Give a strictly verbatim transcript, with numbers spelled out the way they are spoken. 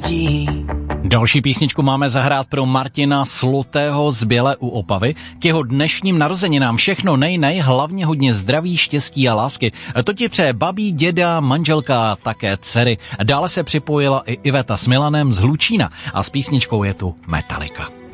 štěstí. Další písničku máme zahrát pro Martina Slotého z Bělé u Opavy. K jeho dnešním narozeninám všechno nej, nej, hlavně hodně zdraví, štěstí a lásky. To ti přeje babí, děda, manželka a také dcery. Dále se připojila i Iveta s Milanem z Hlučína a s písničkou je tu Metallica.